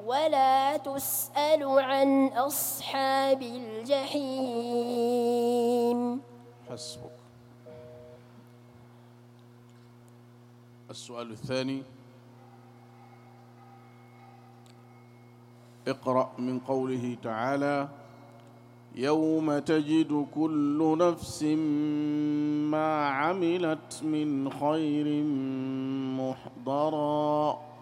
ولا تسأل عن أصحاب الجحيم. حسبك. السؤال الثاني: اقرأ من قوله تعالى: يوم تجد كل نفس ما عملت من خير محضرا.